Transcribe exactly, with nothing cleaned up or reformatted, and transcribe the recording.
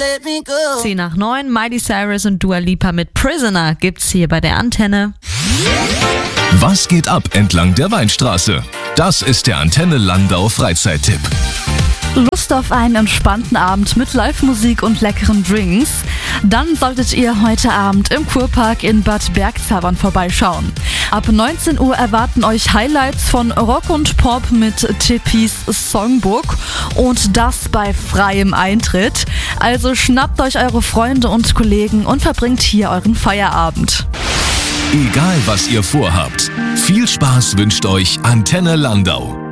zehn nach neun, Miley Cyrus und Dua Lipa mit Prisoner gibt's hier bei der Antenne. Was geht ab entlang der Weinstraße? Das ist der Antenne Landau Freizeittipp. Lust auf einen entspannten Abend mit Live-Musik und leckeren Drinks? Dann solltet ihr heute Abend im Kurpark in Bad Bergzabern vorbeischauen. Ab neunzehn Uhr erwarten euch Highlights von Rock und Pop mit Tippis Songbook und das bei freiem Eintritt. Also schnappt euch eure Freunde und Kollegen und verbringt hier euren Feierabend. Egal was ihr vorhabt, viel Spaß wünscht euch Antenne Landau.